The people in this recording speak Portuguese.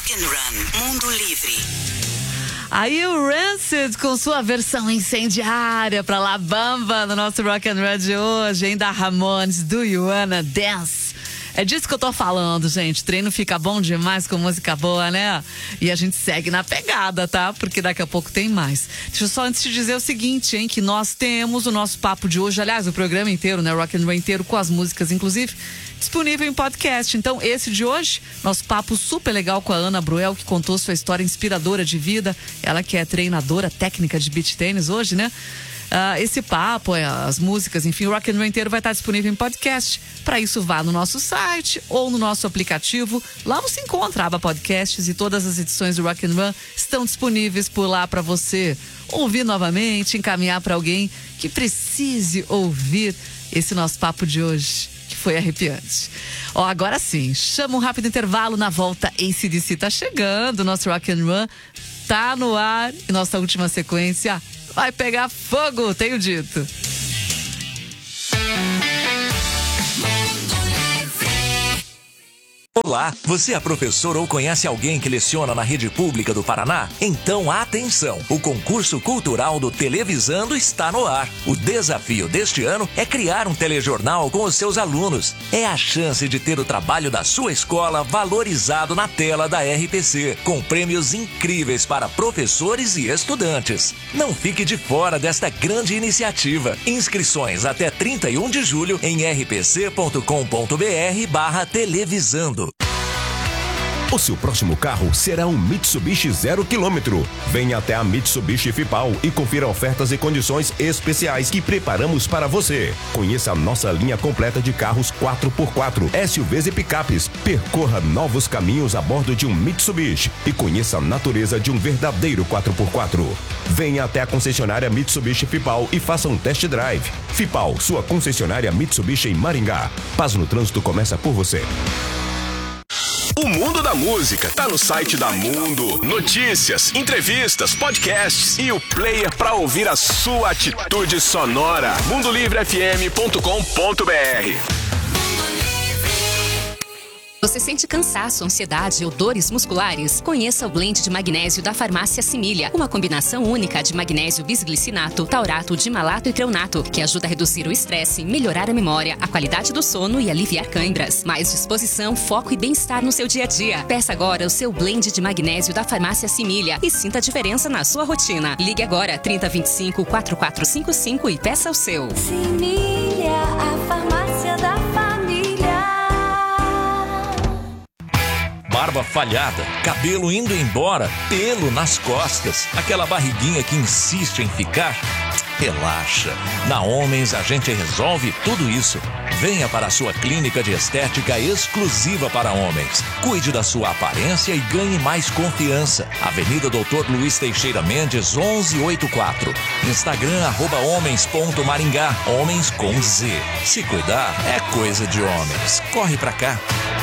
Rock and Run Mundo Livre. Aí o Rancid com sua versão incendiária pra La Bamba no nosso Rock and Roll de hoje, hein? Da Ramones, Do You Wanna Dance? É disso que eu tô falando, gente. Treino fica bom demais com música boa, né? E a gente segue na pegada, tá? Porque daqui a pouco tem mais. Deixa eu só antes te dizer o seguinte, hein? Que nós temos o nosso papo de hoje, aliás, o programa inteiro, né? O Rock and Roll inteiro, com as músicas, inclusive, disponível em podcast. Então, esse de hoje, nosso papo super legal com a Ana Bruel, que contou sua história inspiradora de vida. Ela que é treinadora técnica de beach tênis hoje, né? Esse papo, as músicas, enfim, o Rock and Roll inteiro vai estar disponível em podcast. Para isso, vá no nosso site ou no nosso aplicativo. Lá você encontra a aba podcasts e todas as edições do Rock and Roll estão disponíveis por lá para você ouvir novamente, encaminhar para alguém que precise ouvir esse nosso papo de hoje, que foi arrepiante. Agora sim, chama um rápido intervalo. Na volta, AC/DC tá chegando, nosso Rock and Roll tá no ar e nossa última sequência vai pegar fogo, tenho dito. Olá, você é professor ou conhece alguém que leciona na rede pública do Paraná? Então atenção, o concurso cultural do Televisando está no ar. O desafio deste ano é criar um telejornal com os seus alunos. É a chance de ter o trabalho da sua escola valorizado na tela da RPC, com prêmios incríveis para professores e estudantes. Não fique de fora desta grande iniciativa. Inscrições até 31 de julho em rpc.com.br/televisando. O seu próximo carro será um Mitsubishi 0 km. Venha até a Mitsubishi Fipal e confira ofertas e condições especiais que preparamos para você. Conheça a nossa linha completa de carros 4x4, SUVs e picapes. Percorra novos caminhos a bordo de um Mitsubishi e conheça a natureza de um verdadeiro 4x4. Venha até a concessionária Mitsubishi Fipal e faça um test drive. Fipal, sua concessionária Mitsubishi em Maringá. Paz no trânsito começa por você. O mundo da música tá no site da Mundo. Notícias, entrevistas, podcasts e o player para ouvir a sua atitude sonora. mundolivrefm.com.br. Você sente cansaço, ansiedade ou dores musculares? Conheça o blend de magnésio da Farmácia Simília. Uma combinação única de magnésio bisglicinato, taurato, dimalato e treonato, que ajuda a reduzir o estresse, melhorar a memória, a qualidade do sono e aliviar cãibras. Mais disposição, foco e bem-estar no seu dia a dia. Peça agora o seu blend de magnésio da Farmácia Simília e sinta a diferença na sua rotina. Ligue agora 3025-4455 e peça o seu. Simília, a farmácia da família. Barba falhada, cabelo indo embora, pelo nas costas, aquela barriguinha que insiste em ficar? Relaxa. Na Homens a gente resolve tudo isso. Venha para a sua clínica de estética exclusiva para homens. Cuide da sua aparência e ganhe mais confiança. Avenida Doutor Luiz Teixeira Mendes, 1184. Instagram @homens.maringá. Homens com Z. Se cuidar é coisa de homens. Corre pra cá.